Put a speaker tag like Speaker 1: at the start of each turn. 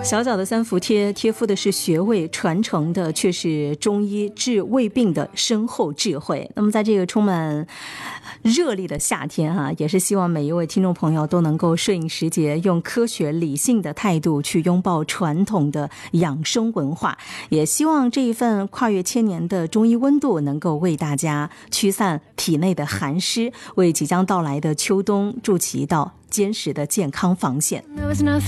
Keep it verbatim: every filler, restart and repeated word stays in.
Speaker 1: 小小的三伏贴，贴敷的是穴位，传承的却是中医治胃病的深厚智慧。那么在这个充满热力的夏天哈、啊，也是希望每一位听众朋友都能够顺应时节，用科学理性的态度去拥抱传统的养生文化，也希望这一份跨越千年的中医温度能够为大家驱散体内的寒湿，为即将到来的秋冬筑起一道坚实的健康防线。